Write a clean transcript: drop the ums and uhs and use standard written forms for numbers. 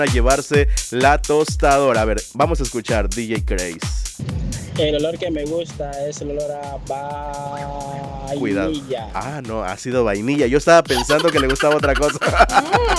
a llevarse la tostadora. A ver, vamos a escuchar DJ Craze. El olor que me gusta es el olor a Cuidado. vainilla. No, ha sido vainilla. Yo estaba pensando que le gustaba otra cosa.